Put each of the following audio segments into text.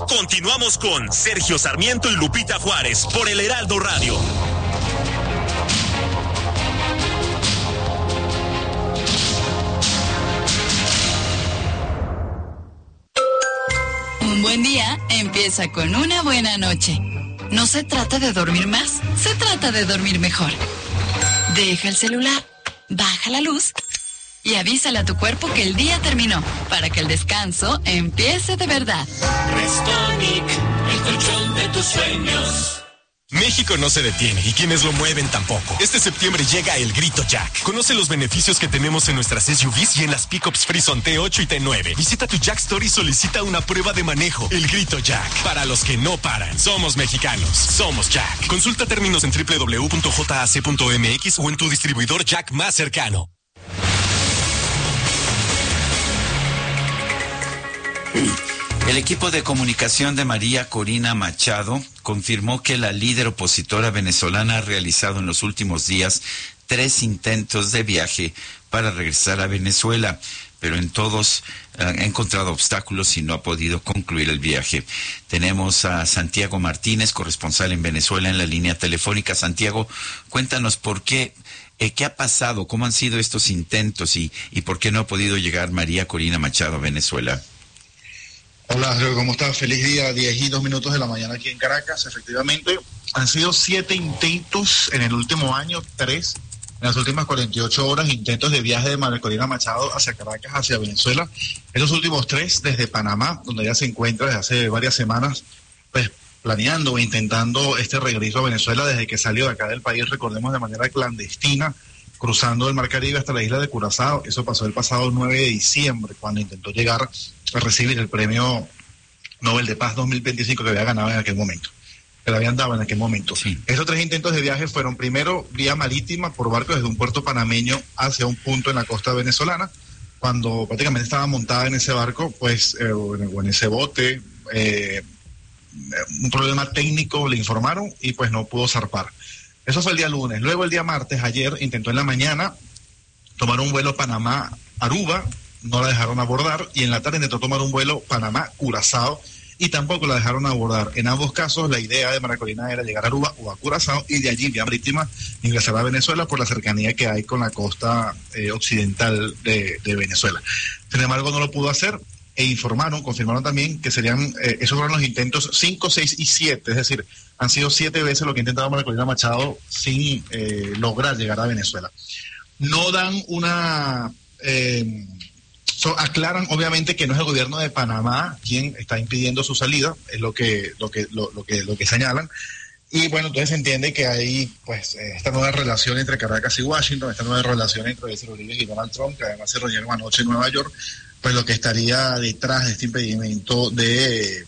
Continuamos con Sergio Sarmiento y Lupita Juárez por el Heraldo Radio. Un buen día empieza con una buena noche. No se trata de dormir más, se trata de dormir mejor. Deja el celular, baja la luz y avísale a tu cuerpo que el día terminó, para que el descanso empiece de verdad. Restonic, el colchón de tus sueños. México no se detiene y quienes lo mueven tampoco. Este septiembre llega el Grito Jack. Conoce los beneficios que tenemos en nuestras SUVs y en las pickups Frison T8 y T9. Visita tu Jack Store y solicita una prueba de manejo. El Grito Jack. Para los que no paran. Somos mexicanos. Somos Jack. Consulta términos en www.jac.mx o en tu distribuidor Jack más cercano. El equipo de comunicación de María Corina Machado confirmó que la líder opositora venezolana ha realizado en los últimos días 3 intentos de viaje para regresar a Venezuela, pero en todos ha encontrado obstáculos y no ha podido concluir el viaje. Tenemos a Santiago Martínez, corresponsal en Venezuela, en la línea telefónica. Santiago, cuéntanos por qué, qué ha pasado, cómo han sido estos intentos y por qué no ha podido llegar María Corina Machado a Venezuela. Hola, ¿cómo estás? Feliz día, 10:02 de la mañana aquí en Caracas. Efectivamente, han sido 7 intentos en el último año, 3 en las últimas 48 horas, intentos de viaje de María Corina Machado hacia Caracas, hacia Venezuela. Estos últimos 3 desde Panamá, donde ella se encuentra desde hace varias semanas, pues planeando e intentando este regreso a Venezuela desde que salió de acá del país, recordemos, de manera clandestina, cruzando el Mar Caribe hasta la isla de Curazao. Eso pasó el pasado 9 de diciembre, cuando intentó llegar a recibir el premio Nobel de Paz 2025 que había ganado en aquel momento, que le habían dado en aquel momento. Sí. Esos 3 intentos de viaje fueron primero vía marítima, por barco desde un puerto panameño hacia un punto en la costa venezolana. Cuando prácticamente estaba montada en ese barco, pues, o en ese bote, un problema técnico le informaron y pues no pudo zarpar. Eso fue el día lunes. Luego el día martes, ayer, intentó en la mañana tomar un vuelo Panamá-Aruba, no la dejaron abordar, y en la tarde intentó tomar un vuelo Panamá-Curazao y tampoco la dejaron abordar. En ambos casos, la idea de María Corina era llegar a Aruba o a Curazao y de allí, vía marítima, ingresar a Venezuela por la cercanía que hay con la costa occidental de Venezuela. Sin embargo, no lo pudo hacer e informaron, confirmaron también que serían, esos fueron los intentos 5, 6 y 7, es decir, han sido 7 veces lo que ha intentado María Corina Machado sin lograr llegar a Venezuela. No dan una... aclaran obviamente que no es el gobierno de Panamá quien está impidiendo su salida, es lo que señalan. Y bueno, entonces se entiende que hay pues esta nueva relación entre Caracas y Washington, esta nueva relación entre Delcy Rodríguez y Donald Trump, que además se reunieron anoche en Nueva York, pues lo que estaría detrás de este impedimento de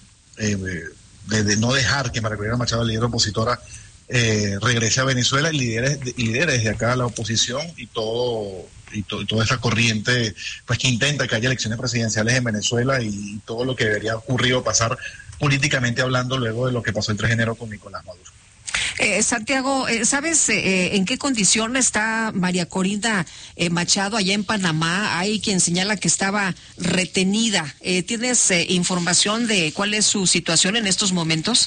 no dejar que María Corina Machado, líder opositora, regrese a Venezuela y lidere desde acá la oposición y toda esa corriente pues que intenta que haya elecciones presidenciales en Venezuela y todo lo que debería ocurrir o pasar políticamente hablando luego de lo que pasó el 3 de enero con Nicolás Maduro. Santiago, ¿sabes en qué condición está María Corina Machado allá en Panamá? Hay quien señala que estaba retenida. ¿Tienes información de cuál es su situación en estos momentos?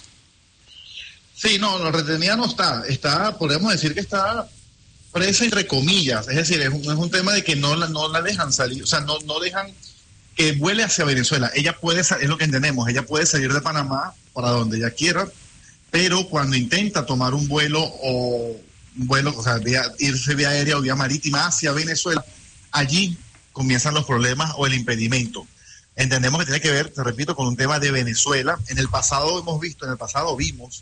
Sí, no, retenida no está, podemos decir que está presa entre comillas, es decir, es un tema de que no la dejan salir, o sea, no dejan que vuele hacia Venezuela. Ella puede, es lo que entendemos, ella puede salir de Panamá para donde ella quiera, pero cuando intenta tomar un vuelo, o sea, irse vía aérea o vía marítima hacia Venezuela, allí comienzan los problemas o el impedimento. Entendemos que tiene que ver, te repito, con un tema de Venezuela. En el pasado vimos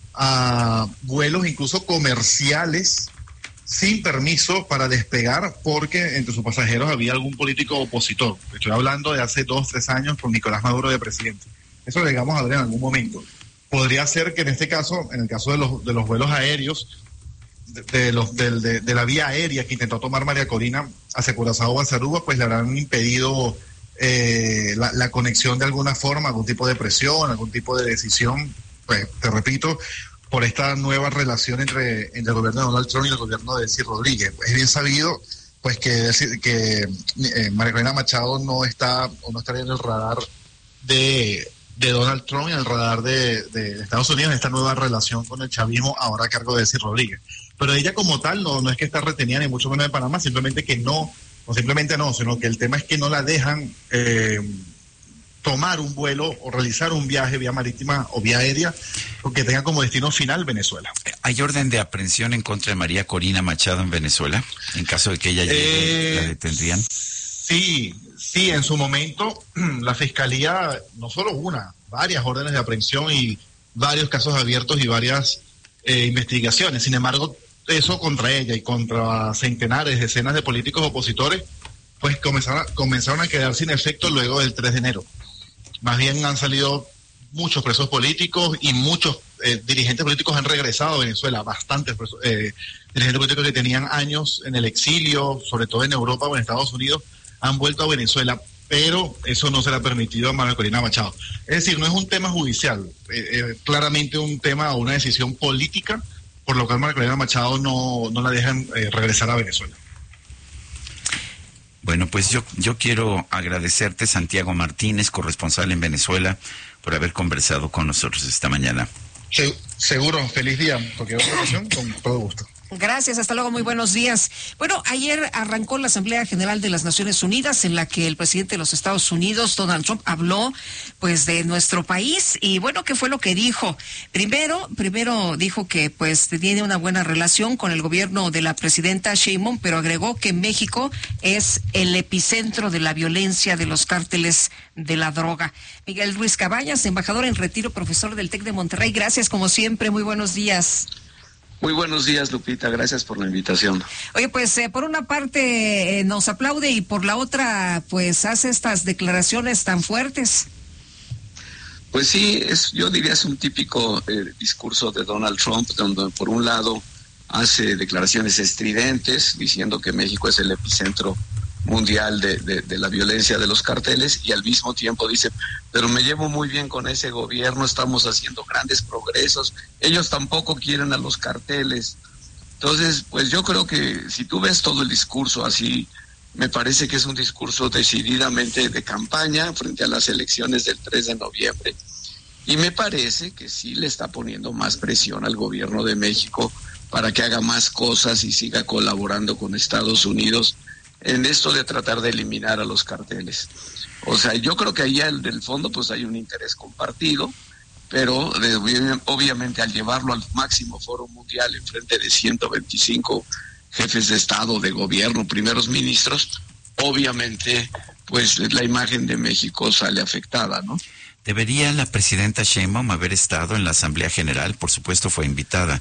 vuelos incluso comerciales sin permiso para despegar porque entre sus pasajeros había algún político opositor. Estoy hablando de hace 2-3 años con Nicolás Maduro de presidente. Eso lo llegamos a ver en algún momento. Podría ser que en este caso, en el caso de los vuelos aéreos, de la vía aérea que intentó tomar María Corina hacia Curazao o hacia Aruba, pues le habrán impedido la conexión de alguna forma, algún tipo de presión, algún tipo de decisión, pues te repito, por esta nueva relación entre el gobierno de Donald Trump y el gobierno de Delcy Rodríguez. Es bien sabido pues que María Corina Machado no estaría en el radar de Donald Trump y el radar de Estados Unidos en esta nueva relación con el chavismo, ahora a cargo de Delcy Rodríguez. Pero ella como tal no es que está retenida ni mucho menos de Panamá, simplemente que no, sino que el tema es que no la dejan tomar un vuelo o realizar un viaje vía marítima o vía aérea porque tenga como destino final Venezuela. ¿Hay orden de aprehensión en contra de María Corina Machado en Venezuela? En caso de que ella llegue, ¿la detendrían? Sí, en su momento la Fiscalía, no solo varias órdenes de aprehensión y varios casos abiertos y varias investigaciones. Sin embargo, eso contra ella y contra centenares, decenas de políticos opositores, pues comenzaron a quedar sin efecto luego del 3 de enero. Más bien han salido muchos presos políticos y muchos dirigentes políticos han regresado a Venezuela, bastantes dirigentes políticos que tenían años en el exilio, sobre todo en Europa o en Estados Unidos, han vuelto a Venezuela, pero eso no se le ha permitido a María Corina Machado. Es decir, no es un tema judicial, claramente un tema o una decisión política, por lo cual María Corina Machado no la dejan regresar a Venezuela. Bueno, pues yo quiero agradecerte, Santiago Martínez, corresponsal en Venezuela, por haber conversado con nosotros esta mañana. Seguro, feliz día, cualquier otra ocasión, con todo gusto. Gracias, hasta luego, muy buenos días. Bueno, ayer arrancó la Asamblea General de las Naciones Unidas, en la que el presidente de los Estados Unidos, Donald Trump, habló pues de nuestro país y bueno, ¿qué fue lo que dijo? Primero dijo que pues tiene una buena relación con el gobierno de la presidenta Sheinbaum, pero agregó que México es el epicentro de la violencia de los cárteles de la droga. Miguel Ruiz Cabañas, embajador en retiro, profesor del TEC de Monterrey, gracias como siempre, muy buenos días. Muy buenos días, Lupita, gracias por la invitación. Oye, pues por una parte nos aplaude y por la otra pues hace estas declaraciones tan fuertes. Pues sí, yo diría es un típico discurso de Donald Trump, donde por un lado hace declaraciones estridentes diciendo que México es el epicentro mundial de la violencia de los carteles y al mismo tiempo dice, pero me llevo muy bien con ese gobierno, estamos haciendo grandes progresos, ellos tampoco quieren a los carteles. Entonces, pues yo creo que si tú ves todo el discurso así, me parece que es un discurso decididamente de campaña frente a las elecciones del 3 de noviembre. Y me parece que sí le está poniendo más presión al gobierno de México para que haga más cosas y siga colaborando con Estados Unidos en esto de tratar de eliminar a los carteles. O sea, yo creo que ahí del fondo pues hay un interés compartido, pero obviamente al llevarlo al máximo foro mundial en frente de 125 jefes de Estado, de gobierno, primeros ministros, obviamente pues la imagen de México sale afectada, ¿no? ¿Debería la presidenta Sheinbaum haber estado en la Asamblea General? Por supuesto fue invitada,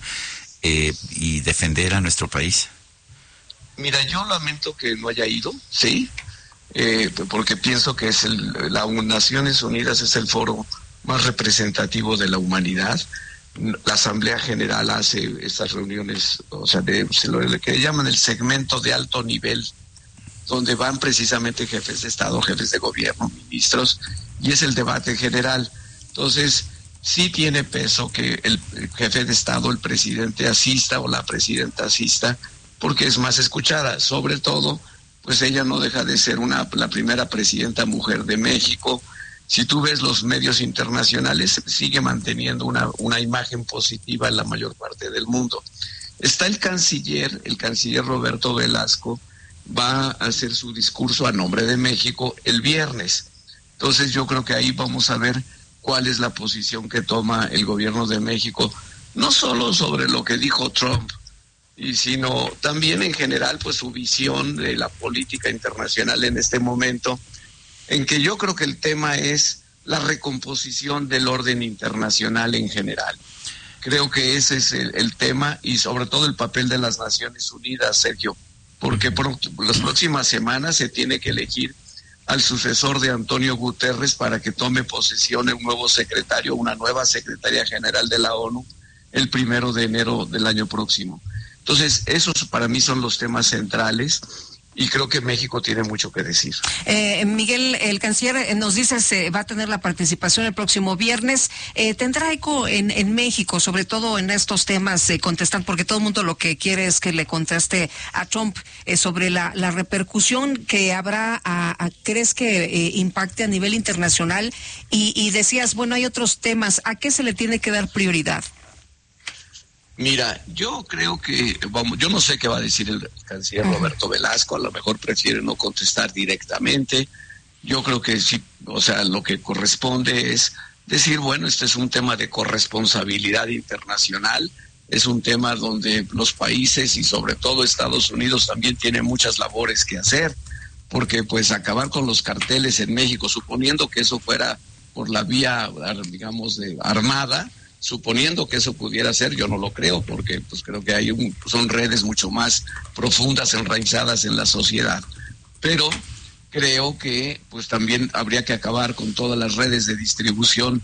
y defender a nuestro país. Mira, yo lamento que no haya ido, sí, porque pienso que es las Naciones Unidas es el foro más representativo de la humanidad. La Asamblea General hace estas reuniones, o sea, lo que llaman el segmento de alto nivel, donde van precisamente jefes de Estado, jefes de gobierno, ministros, y es el debate general. Entonces, sí tiene peso que el jefe de Estado, el presidente asista o la presidenta asista, porque es más escuchada. Sobre todo, pues ella no deja de ser la primera presidenta mujer de México. Si tú ves los medios internacionales, sigue manteniendo una imagen positiva en la mayor parte del mundo. Está el canciller Roberto Velasco, va a hacer su discurso a nombre de México el viernes. Entonces yo creo que ahí vamos a ver cuál es la posición que toma el gobierno de México, no solo sobre lo que dijo Trump, sino también en general pues su visión de la política internacional en este momento, en que yo creo que el tema es la recomposición del orden internacional en general. Creo que ese es el tema y sobre todo el papel de las Naciones Unidas, Sergio, porque por las próximas semanas se tiene que elegir al sucesor de Antonio Guterres para que tome posesión un nuevo secretario, una nueva secretaria general de la ONU, el 1 de enero del año próximo. Entonces, esos para mí son los temas centrales y creo que México tiene mucho que decir. Miguel, el canciller nos dice va a tener la participación el próximo viernes. ¿Tendrá eco en México, sobre todo en estos temas, contestar? Porque todo el mundo lo que quiere es que le conteste a Trump sobre la repercusión que habrá, ¿crees que impacte a nivel internacional? Y decías, bueno, hay otros temas. ¿A qué se le tiene que dar prioridad? Mira, yo creo que, yo no sé qué va a decir el canciller Roberto Velasco, a lo mejor prefiere no contestar directamente. Yo creo que sí, o sea, lo que corresponde es decir, bueno, este es un tema de corresponsabilidad internacional, es un tema donde los países y sobre todo Estados Unidos también tienen muchas labores que hacer, porque pues acabar con los carteles en México, suponiendo que eso fuera por la vía, digamos, de armada, suponiendo que eso pudiera ser, yo no lo creo, porque pues creo que son redes mucho más profundas, enraizadas en la sociedad. Pero creo que pues también habría que acabar con todas las redes de distribución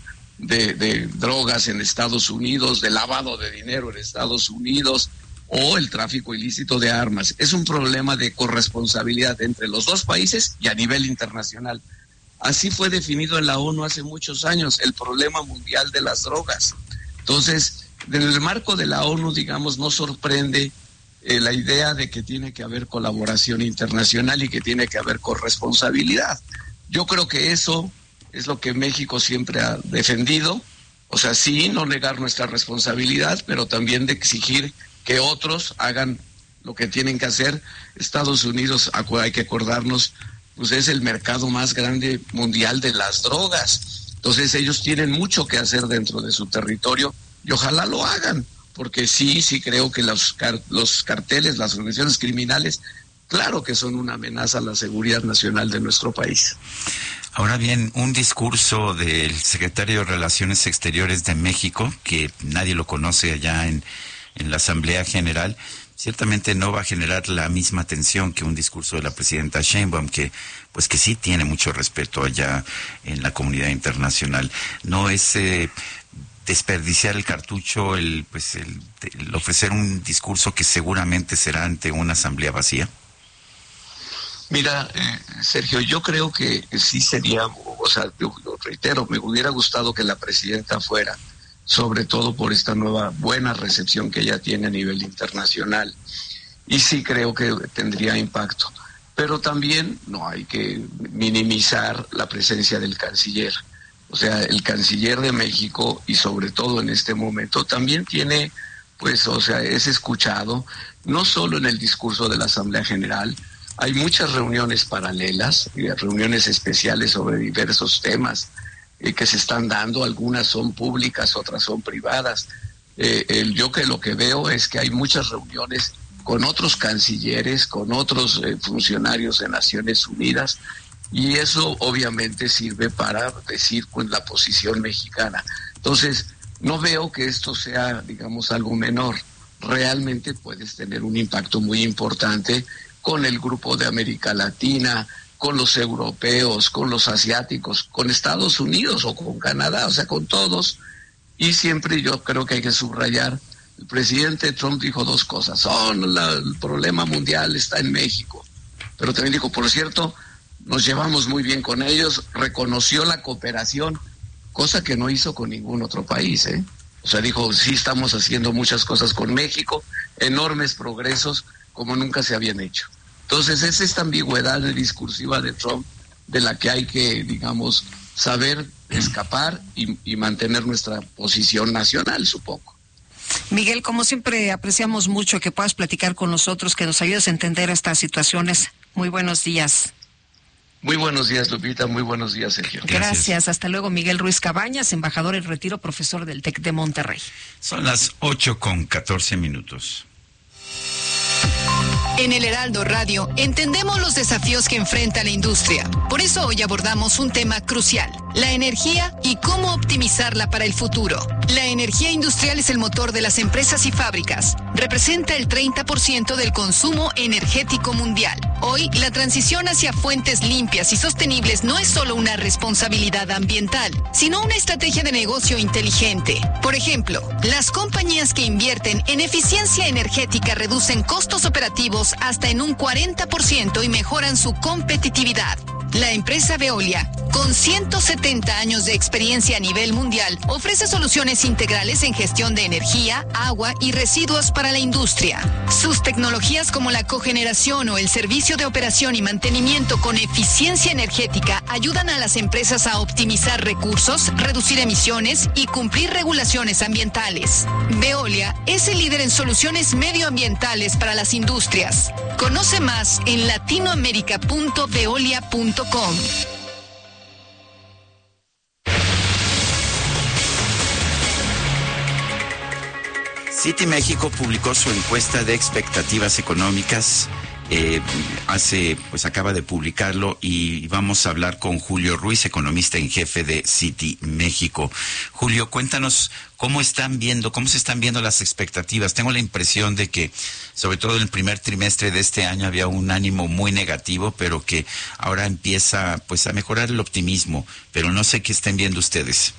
de drogas en Estados Unidos, de lavado de dinero en Estados Unidos, o el tráfico ilícito de armas. Es un problema de corresponsabilidad entre los dos países y a nivel internacional. Así fue definido en la ONU hace muchos años, el problema mundial de las drogas. Entonces, en el marco de la ONU, digamos, no sorprende la idea de que tiene que haber colaboración internacional y que tiene que haber corresponsabilidad. Yo creo que eso es lo que México siempre ha defendido. O sea, sí, no negar nuestra responsabilidad, pero también de exigir que otros hagan lo que tienen que hacer. Estados Unidos, hay que acordarnos, pues es el mercado más grande mundial de las drogas. Entonces ellos tienen mucho que hacer dentro de su territorio y ojalá lo hagan, porque sí creo que los carteles, las organizaciones criminales, claro que son una amenaza a la seguridad nacional de nuestro país. Ahora bien, un discurso del secretario de Relaciones Exteriores de México, que nadie lo conoce allá en la Asamblea General, ciertamente no va a generar la misma tensión que un discurso de la presidenta Sheinbaum, que sí tiene mucho respeto allá en la comunidad internacional. No es desperdiciar el cartucho, el ofrecer un discurso que seguramente será ante una asamblea vacía. Mira, Sergio, yo creo que sí sería, o sea, yo lo reitero, me hubiera gustado que la presidenta fuera, sobre todo por esta nueva buena recepción que ella tiene a nivel internacional. Y sí creo que tendría impacto. Pero también no hay que minimizar la presencia del canciller. O sea, el canciller de México, y sobre todo en este momento, también tiene, pues, o sea, es escuchado, no solo en el discurso de la Asamblea General. Hay muchas reuniones paralelas, reuniones especiales sobre diversos temas que se están dando, algunas son públicas, otras son privadas. Yo que lo que veo es que hay muchas reuniones con otros cancilleres, con otros funcionarios de Naciones Unidas, y eso obviamente sirve para decir pues, la posición mexicana. Entonces, no veo que esto sea, digamos, algo menor. Realmente puedes tener un impacto muy importante con el grupo de América Latina, con los europeos, con los asiáticos, con Estados Unidos o con Canadá, o sea, con todos. Y siempre yo creo que hay que subrayar, el presidente Trump dijo dos cosas. El problema mundial está en México. Pero también dijo, por cierto, nos llevamos muy bien con ellos, reconoció la cooperación, cosa que no hizo con ningún otro país, ¿eh? O sea, dijo, sí estamos haciendo muchas cosas con México, enormes progresos como nunca se habían hecho. Entonces, es esta ambigüedad discursiva de Trump de la que hay que, digamos, saber escapar y mantener nuestra posición nacional, supongo. Miguel, como siempre, apreciamos mucho que puedas platicar con nosotros, que nos ayudes a entender estas situaciones. Muy buenos días. Muy buenos días, Lupita. Muy buenos días, Sergio. Gracias. Hasta luego, Miguel Ruiz Cabañas, embajador en retiro, profesor del TEC de Monterrey. Son las 8:14. En el Heraldo Radio entendemos los desafíos que enfrenta la industria. Por eso hoy abordamos un tema crucial, la energía y cómo optimizarla para el futuro. La energía industrial es el motor de las empresas y fábricas. Representa el 30% del consumo energético mundial. Hoy, la transición hacia fuentes limpias y sostenibles no es solo una responsabilidad ambiental, sino una estrategia de negocio inteligente. Por ejemplo, las compañías que invierten en eficiencia energética reducen costos operativos operativos hasta en un 40% y mejoran su competitividad. La empresa Veolia, con 170 años de experiencia a nivel mundial, ofrece soluciones integrales en gestión de energía, agua y residuos para la industria. Sus tecnologías como la cogeneración o el servicio de operación y mantenimiento con eficiencia energética ayudan a las empresas a optimizar recursos, reducir emisiones y cumplir regulaciones ambientales. Veolia es el líder en soluciones medioambientales para las industrias. Conoce más en latinoamerica.veolia.com. City México publicó su encuesta de expectativas económicas. Acaba de publicarlo y vamos a hablar con Julio Ruiz, economista en jefe de City México. Julio, cuéntanos cómo se están viendo las expectativas. Tengo la impresión de que, sobre todo en el primer trimestre de este año, había un ánimo muy negativo, pero que ahora empieza a mejorar el optimismo. Pero no sé qué estén viendo ustedes.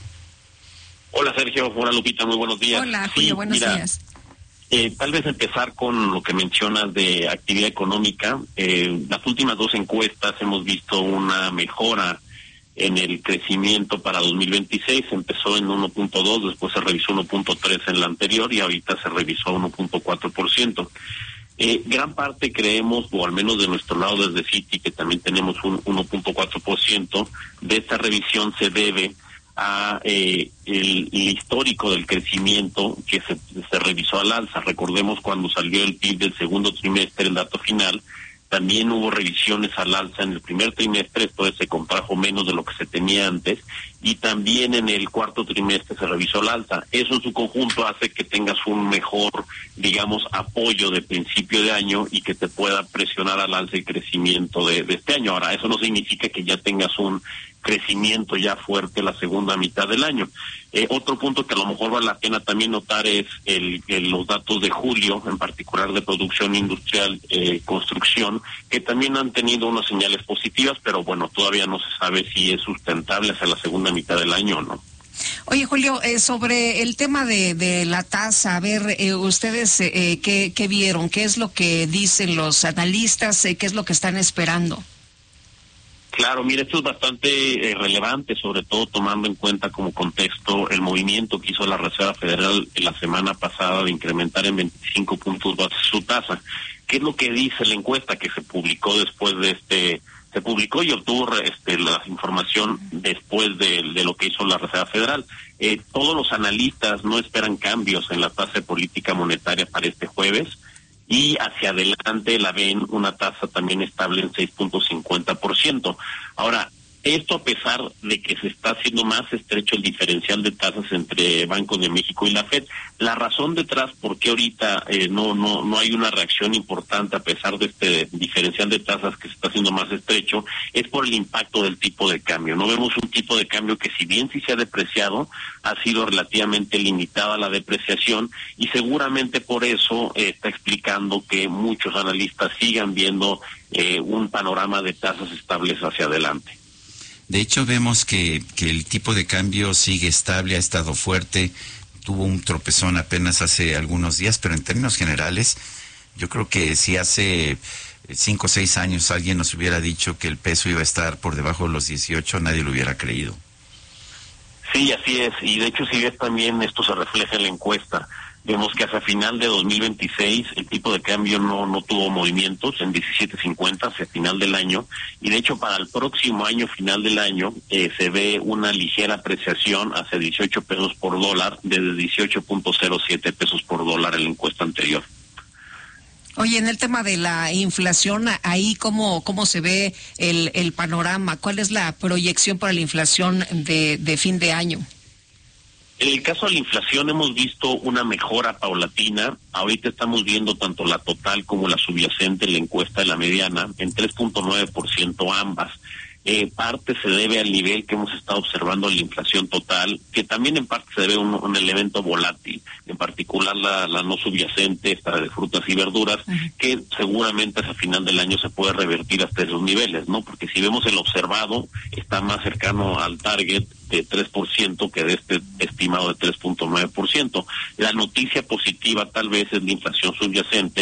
Hola Sergio, hola Lupita, muy buenos días. Hola Julio, buenos días. Tal vez empezar con lo que mencionas de actividad económica. Las últimas dos encuestas hemos visto una mejora en el crecimiento para 2026. Empezó en 1.2, después se revisó 1.3 en la anterior y ahorita se revisó 1.4%. Gran parte creemos, o al menos de nuestro lado desde Citi, que también tenemos un 1.4%, de esta revisión se debe a el histórico del crecimiento que se revisó al alza. Recordemos cuando salió el PIB del segundo trimestre, el dato final, también hubo revisiones al alza en el primer trimestre, entonces se contrajo menos de lo que se tenía antes, y también en el cuarto trimestre se revisó al alza. Eso en su conjunto hace que tengas un mejor, apoyo de principio de año y que te pueda presionar al alza el crecimiento de este año. Ahora, eso no significa que ya tengas un crecimiento ya fuerte la segunda mitad del año. Otro punto que a lo mejor vale la pena también notar es los datos de julio, en particular de producción industrial, construcción, que también han tenido unas señales positivas, pero bueno, todavía no se sabe si es sustentable hacia la segunda mitad del año o no. Oye, Julio, sobre el tema de la tasa, a ver, ustedes ¿qué vieron? ¿Qué es lo que dicen los analistas? ¿Qué es lo que están esperando? Claro, mira, esto es bastante relevante, sobre todo tomando en cuenta como contexto el movimiento que hizo la Reserva Federal la semana pasada de incrementar en 25 puntos base su tasa. ¿Qué es lo que dice la encuesta que se publicó después de se publicó y obtuvo la información después de lo que hizo la Reserva Federal? Todos los analistas no esperan cambios en la tasa de política monetaria para este jueves, y hacia adelante la ven una tasa también estable en 6.50%. Ahora, esto a pesar de que se está haciendo más estrecho el diferencial de tasas entre Banco de México y la FED. La razón detrás por qué ahorita no hay una reacción importante a pesar de este diferencial de tasas que se está haciendo más estrecho es por el impacto del tipo de cambio. No vemos un tipo de cambio que, si bien sí se ha depreciado, ha sido relativamente limitada la depreciación, y seguramente por eso está explicando que muchos analistas sigan viendo un panorama de tasas estables hacia adelante. De hecho, vemos que el tipo de cambio sigue estable, ha estado fuerte, tuvo un tropezón apenas hace algunos días, pero en términos generales, yo creo que si hace 5 o 6 años alguien nos hubiera dicho que el peso iba a estar por debajo de los 18, nadie lo hubiera creído. Sí, así es, y de hecho si ves también esto se refleja en la encuesta. Vemos que hacia final de 2026 el tipo de cambio no tuvo movimientos en 17.50 hacia final del año, y de hecho para el próximo año, final del año, se ve una ligera apreciación hacia 18 pesos por dólar, desde 18.07 pesos por dólar en la encuesta anterior. Oye, en el tema de la inflación, ahí cómo se ve el panorama, ¿cuál es la proyección para la inflación de fin de año? En el caso de la inflación hemos visto una mejora paulatina. Ahorita estamos viendo tanto la total como la subyacente en la encuesta de la mediana en 3.9% ambas. Parte se debe al nivel que hemos estado observando en la inflación total, que también en parte se debe a un elemento volátil, en particular la no subyacente, esta de frutas y verduras, que seguramente hacia final del año se puede revertir hasta esos niveles, ¿no? Porque si vemos el observado, está más cercano al target de 3% que de este estimado de 3.9%. La noticia positiva tal vez es la inflación subyacente,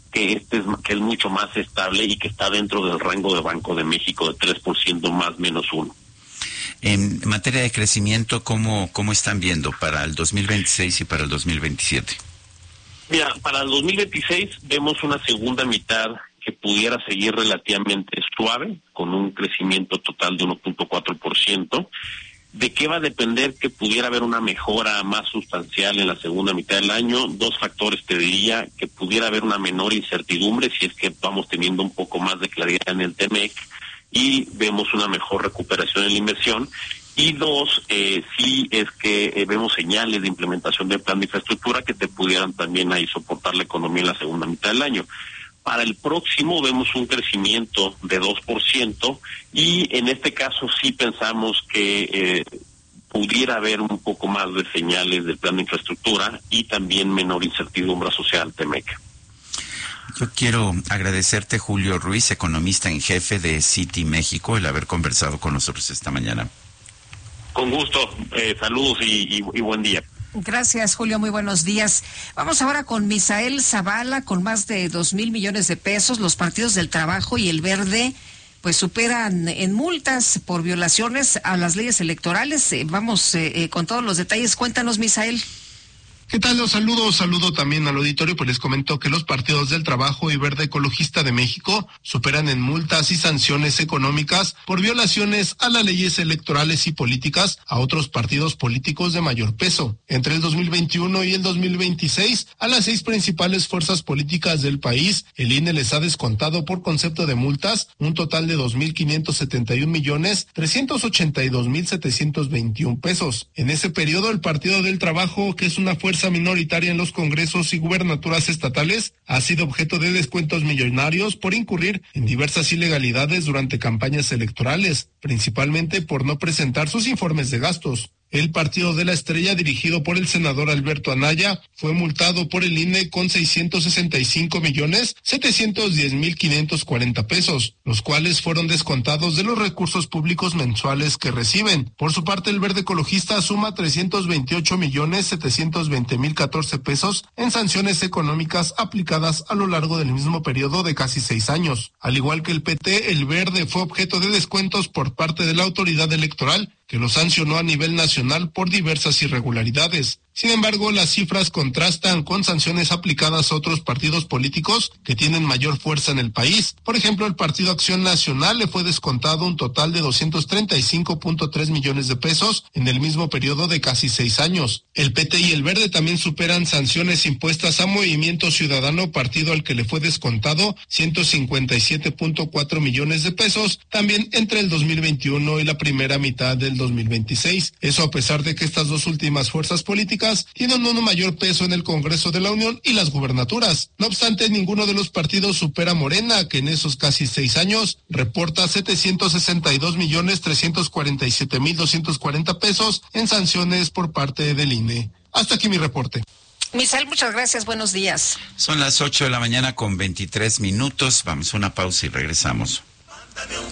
que que es mucho más estable y que está dentro del rango de Banco de México de 3% más menos 1. En materia de crecimiento, ¿cómo están viendo para el 2026 y para el 2027? Mira, para el 2026 vemos una segunda mitad que pudiera seguir relativamente suave, con un crecimiento total de 1.4%. ¿De qué va a depender que pudiera haber una mejora más sustancial en la segunda mitad del año? Dos factores te diría: que pudiera haber una menor incertidumbre si es que vamos teniendo un poco más de claridad en el TEMEC y vemos una mejor recuperación en la inversión. Y dos, sí es que vemos señales de implementación del plan de infraestructura que te pudieran también ahí soportar la economía en la segunda mitad del año. Para el próximo vemos un crecimiento de 2% y en este caso sí pensamos que pudiera haber un poco más de señales del plan de infraestructura y también menor incertidumbre asociada al TEMEC. Yo quiero agradecerte, Julio Ruiz, economista en jefe de Citi México, el haber conversado con nosotros esta mañana. Con gusto, saludos y buen día. Gracias, Julio, muy buenos días. Vamos ahora con Misael Zavala, con más de 2,000 millones de pesos. Los partidos del Trabajo y el Verde pues superan en multas por violaciones a las leyes electorales. Vamos con todos los detalles. Cuéntanos, Misael. ¿Qué tal? Los saludo también al auditorio, pues les comento que los partidos del Trabajo y Verde Ecologista de México superan en multas y sanciones económicas por violaciones a las leyes electorales y políticas a otros partidos políticos de mayor peso. Entre el 2021 y el 2026, a las 6 principales fuerzas políticas del país, el INE les ha descontado por concepto de multas un total de 2,571,382,721 pesos. En ese periodo, el Partido del Trabajo, que es una fuerza minoritaria en los congresos y gubernaturas estatales, ha sido objeto de descuentos millonarios por incurrir en diversas ilegalidades durante campañas electorales, principalmente por no presentar sus informes de gastos. El Partido de la Estrella, dirigido por el senador Alberto Anaya, fue multado por el INE con 665,710,540 pesos, los cuales fueron descontados de los recursos públicos mensuales que reciben. Por su parte, el Verde Ecologista suma 328,720,014 pesos en sanciones económicas aplicadas a lo largo del mismo periodo de casi 6 años. Al igual que el PT, el Verde fue objeto de descuentos por parte de la autoridad electoral, que lo sancionó a nivel nacional por diversas irregularidades. Sin embargo, las cifras contrastan con sanciones aplicadas a otros partidos políticos que tienen mayor fuerza en el país. Por ejemplo, el Partido Acción Nacional le fue descontado un total de 235.3 millones de pesos en el mismo periodo de casi 6 años. El PT y el Verde también superan sanciones impuestas a Movimiento Ciudadano, partido al que le fue descontado 157.4 millones de pesos, también entre el 2021 y la primera mitad del 2026. Eso a pesar de que estas dos últimas fuerzas políticas tienen un mayor peso en el Congreso de la Unión y las gubernaturas. No obstante, ninguno de los partidos supera a Morena, que en esos casi 6 años reporta 762,347,240 pesos en sanciones por parte del INE. Hasta aquí mi reporte. Misael, muchas gracias, buenos días. Son las 8 de la mañana con 23 minutos. Vamos a una pausa y regresamos.